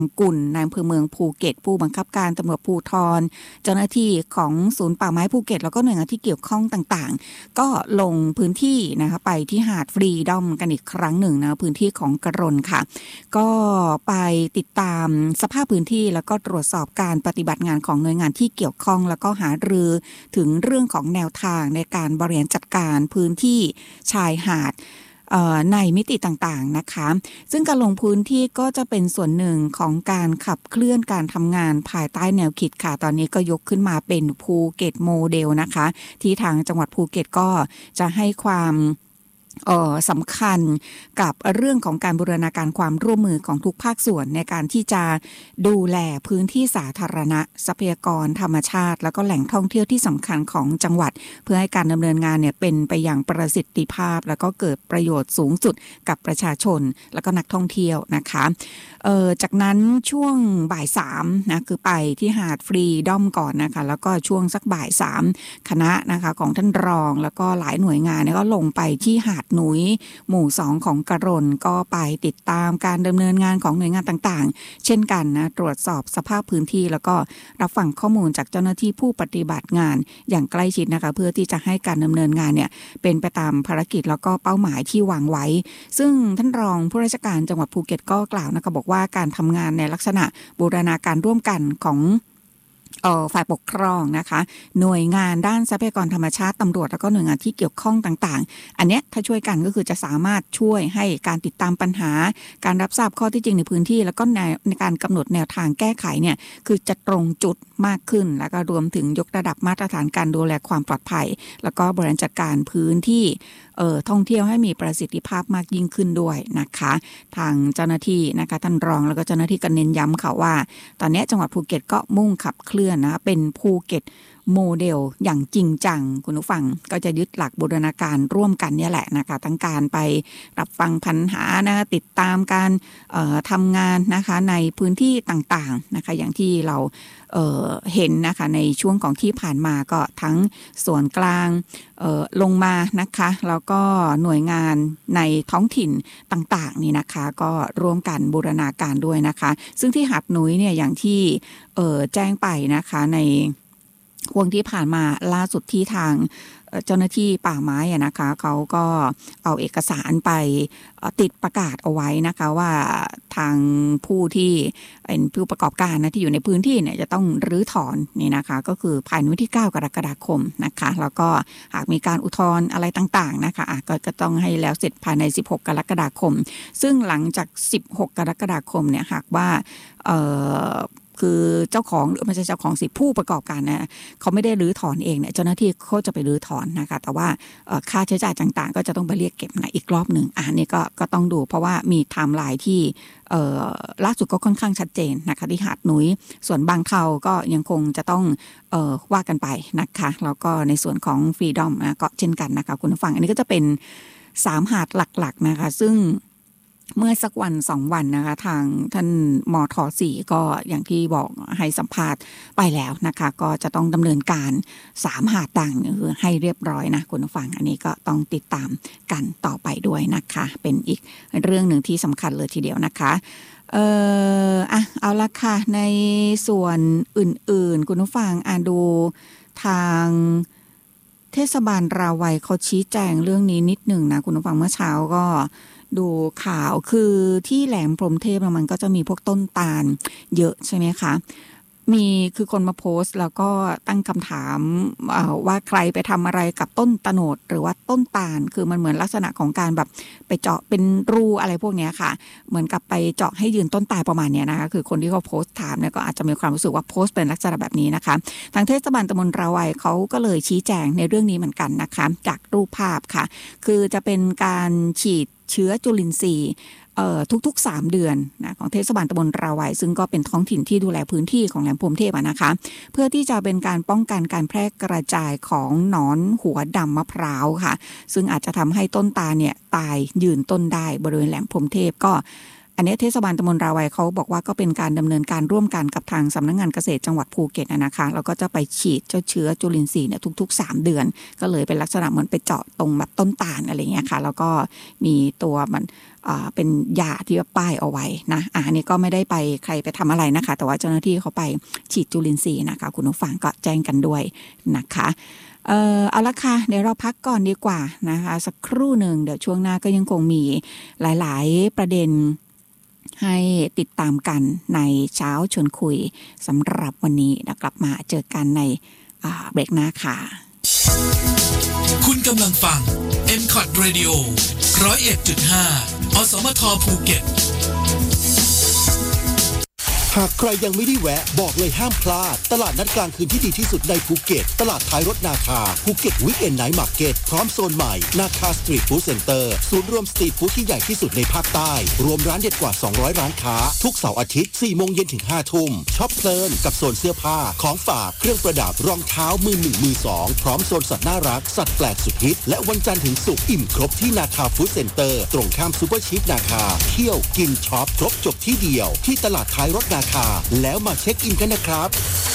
กุลนายอำเภอเมืองภูเก็ตผู้บังคับการตำรวจภูธรเจ้าหน้าที่ของศูนย์ป่าไม้ภูเก็ตแล้วก็หน่วยงานที่เกี่ยวข้องต่างๆก็ลงพื้นที่นะคะไปที่หาดฟรีดอมกันอีกครั้งหนึ่งนะพื้นที่ของกรณค่ะก็ไปติดตามสภาพพื้นที่แล้วก็ตรวจสอบการปฏิบัติงานของหน่วยงานที่เกี่ยวข้องแล้วก็หารือถึงเรื่องของแนวทางในการบริหารจัดการพื้นที่ชายหาดในมิติต่างๆนะคะซึ่งการลงพื้นที่ก็จะเป็นส่วนหนึ่งของการขับเคลื่อนการทำงานภายใต้แนวคิดค่ะตอนนี้ก็ยกขึ้นมาเป็นภูเก็ตโมเดลนะคะที่ทางจังหวัดภูเก็ตก็จะให้ความสำคัญกับเรื่องของการบูรณาการความร่วมมือของทุกภาคส่วนในการที่จะดูแลพื้นที่สาธารณะทรัพยากรธรรมชาติแล้วก็แหล่งท่องเที่ยวที่สำคัญของจังหวัดเพื่อให้การดำเนินงานเนี่ยเป็นไปอย่างประสิทธิภาพแล้วก็เกิดประโยชน์สูงสุดกับประชาชนแล้วก็นักท่องเที่ยวนะคะจากนั้นช่วงบ่าย3นะคือไปที่หาดฟรีดอมก่อนนะคะแล้วก็ช่วงสักบ่าย3คณะนะคะของท่านรองแล้วก็หลายหน่วยงานก็ลงไปที่หาดหนุยหมู่2ของกรณก็ไปติดตามการดำเนินงานของหน่วยงานต่างๆเช่นกันนะตรวจสอบสภาพพื้นที่แล้วก็รับฟังข้อมูลจากเจ้าหน้าที่ผู้ปฏิบัติงานอย่างใกล้ชิดนะคะเพื่อที่จะให้การดำเนินงานเนี่ยเป็นไปตามภารกิจแล้วก็เป้าหมายที่วางไว้ซึ่งท่านรองผู้ราชการจังหวัดภูเก็ตก็กล่าวนะคะบอกว่าการทำงานในลักษณะบูรณาการร่วมกันของฝ่ายปกครองนะคะหน่วยงานด้านทรัพยากรธรรมชาติตำรวจแล้วก็หน่วยงานที่เกี่ยวข้องต่างๆอันเนี้ยถ้าช่วยกันก็คือจะสามารถช่วยให้การติดตามปัญหาการรับทราบข้อที่จริงในพื้นที่แล้วก็ในการกำหนดแนวทางแก้ไขเนี่ยคือจะตรงจุดมากขึ้นแล้วก็รวมถึงยกระดับมาตรฐานการดูแลความปลอดภัยแล้วก็บริหารจัดการพื้นที่ท่องเที่ยวให้มีประสิทธิภาพมากยิ่งขึ้นด้วยนะคะทางเจ้าหน้าที่นะคะท่านรองแล้วก็เจ้าหน้าที่ก็เน้นย้ำค่ะว่าตอนนี้จังหวัดภูเก็ตก็มุ่งขับเคลื่อนนะเป็นภูเก็ตโมเดลอย่างจริงจังคุณผู้ฟังก็จะยึดหลักบูรณาการร่วมกันเนี่ยแหละนะคะทั้งการไปรับฟังปัญหานะติดตามการทำงานนะคะในพื้นที่ต่างๆนะคะอย่างที่เราเห็นนะคะในช่วงของที่ผ่านมาก็ทั้งส่วนกลางลงมานะคะแล้วก็หน่วยงานในท้องถิ่นต่างๆนี่นะคะก็ร่วมกันบูรณาการด้วยนะคะซึ่งที่หาดหนุยเนี่ยอย่างที่แจ้งไปนะคะในช่วงที่ผ่านมาล่าสุดที่ทางเจ้าหน้าที่ป่าไม้นะคะเขาก็เอาเอกสารไปติดประกาศเอาไว้นะคะว่าทางผู้ที่เป็นผู้ประกอบการนะที่อยู่ในพื้นที่เนี่ยจะต้องรื้อถอนนี่นะคะก็คือภายในวันที่9 กรกฎาคมนะคะแล้วก็หากมีการอุทธรณ์อะไรต่างๆนะคะก็ต้องให้แล้วเสร็จภายใน16 กรกฎาคมซึ่งหลังจาก16 กรกฎาคมเนี่ยหากว่าคือเจ้าของหรือไม่ใช่เจ้าของสิผู้ประกอบการนะเขาไม่ได้รื้อถอนเองเนี่ยเจ้าหน้าที่เขาจะไปรื้อถอนนะคะแต่ว่าค่าใช้จ่ายต่างๆก็จะต้องไปเรียกเก็บนะอีกรอบหนึ่งนี่ก็ต้องดูเพราะว่ามีไทม์ไลน์ที่ล่าสุดก็ค่อนข้างชัดเจนนะคะที่หาดหนุยส่วนบางเทาก็ยังคงจะต้องว่ากันไปนะคะแล้วก็ในส่วนของฟรีดอมนะก็เช่นกันนะคะคุณผู้ฟังอันนี้ก็จะเป็น3หาดหลักๆนะคะซึ่งเมื่อสักวัน2วันนะคะทางท่านมท.4ก็อย่างที่บอกให้สัมภาษณ์ไปแล้วนะคะก็จะต้องดำเนินการ3หาดต่างคือให้เรียบร้อยนะคุณผู้ฟังอันนี้ก็ต้องติดตามกันต่อไปด้วยนะคะเป็นอีกเรื่องหนึ่งที่สำคัญเลยทีเดียวนะคะเอาละค่ะในส่วนอื่นๆคุณผู้ฟังดูทางเทศบาลราวัยเขาชี้แจงเรื่องนี้นิดหนึ่งนะคุณผู้ฟังเมื่อเช้าก็ดูข่าวคือที่แหลมพรหมเทพมันก็จะมีพวกต้นตาลเยอะใช่ไหมคะมีคือคนมาโพสต์แล้วก็ตั้งคำถามว่าใครไปทำอะไรกับต้นตะโนดหรือว่าต้นตาลคือมันเหมือนลักษณะของการแบบไปเจาะเป็นรูอะไรพวกนี้ค่ะเหมือนกับไปเจาะให้ยืนต้นตายประมาณนี้นะคะคือคนที่เขาโพสต์ถามเนี่ยก็อาจจะมีความรู้สึกว่าโพสต์เป็นลักษณะแบบนี้นะคะทางเทศบาลตำบลราวัยเขาก็เลยชี้แจงในเรื่องนี้เหมือนกันนะคะจากรูปภาพค่ะคือจะเป็นการฉีดเชื้อจุลินทรีย์ทุกๆ3 เดือนนะของเทศบาลตำบลราวัยซึ่งก็เป็นท้องถิ่นที่ดูแลพื้นที่ของแหลมพรหมเทพนะคะเพื่อที่จะเป็นการป้องกันการแพร่กระจายของหนอนหัวดำมะพร้าวค่ะซึ่งอาจจะทำให้ต้นตาลเนี่ยตายยืนต้นได้บริเวณแหลมพรหมเทพก็อันนี้เทศบาลตำบลราวัยเขาบอกว่าก็เป็นการดำเนินการร่วมกันกับทางสำนักงานเกษตรจังหวัดภูเก็ตนะคะแล้วก็จะไปฉีดเจ้าเชื้อจุลินทรีย์เนี่ยทุกๆ3 เดือนก็เลยเป็นลักษณะเหมือนไปเจาะตรงแบบต้นตาลอะไรเงี้ยค่ะแล้วก็มีตัวมันเป็นยาที่ป้ายเอาไว้นะอันนี้ก็ไม่ได้ไปใครไปทำอะไรนะคะแต่ว่าเจ้าหน้าที่เขาไปฉีดจุลินทรีย์นะคะคุณผู้ฟังก็แจ้งกันด้วยนะคะเอาละค่ะเดี๋ยวเราพักก่อนดีกว่านะคะสักครู่หนึ่งเดี๋ยวช่วงหน้าก็ยังคงมีหลายๆประเด็นให้ติดตามกันในเช้าชวนคุยสำหรับวันนี้กลับมาเจอกันในเบรกหน้าค่ะคุณกำลังฟัง MCOT Radio 101.5 อสมทภูเก็ตหากใครยังไม่ได้แวะบอกเลยห้ามพลาดตลาดนัดกลางคืนที่ดีที่สุดในภูเก็ตตลาดท้ายรถนาคาภูเก็ตวีคเอนด์ไนท์มาร์เก็ตพร้อมโซนใหม่นาคาสตรีทฟู้ดเซ็นเตอร์ศูนย์รวมสตรีทฟู้ดที่ใหญ่ที่สุดในภาคใต้รวมร้านเด็ดกว่า200ร้านค้าทุกเสาร์อาทิตย์ 4 โมงเย็นถึง 5 ทุ่มช็อปเพลินกับโซนเสื้อผ้าของฝากเครื่องประดับรองเท้ามือ1มือ2พร้อมโซนสัตว์น่ารักสัตว์แปลกสุดฮิตและวันจันทร์ถึงศุกร์อิ่มครบที่นาคาฟู้ดเซ็นเตอร์ตรงข้ามซูเปอร์ชิคนาคาเที่ยวกินช็อปครบจบที่เดียวที่ตลาดท้ายรถนาคาแล้วมาเช็คอินกันนะครับ